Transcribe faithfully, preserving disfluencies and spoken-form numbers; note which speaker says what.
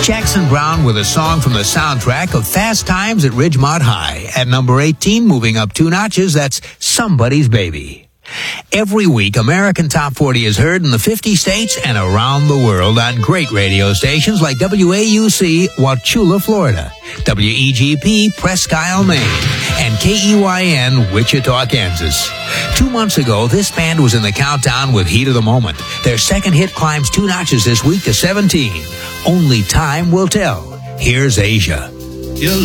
Speaker 1: Jackson Browne with a song from the soundtrack of Fast Times at Ridgemont High. At number eighteen, moving up two notches, that's Somebody's Baby. Every week, American Top forty is heard in the fifty states and around the world on great radio stations like W A U C, Wauchula, Florida, W E G P, Presque Isle, Maine, and K E Y N, Wichita, Kansas. Two months ago, this band was in the countdown with Heat of the Moment. Their second hit climbs two notches this week to seventeen. Only time will tell. Here's Asia.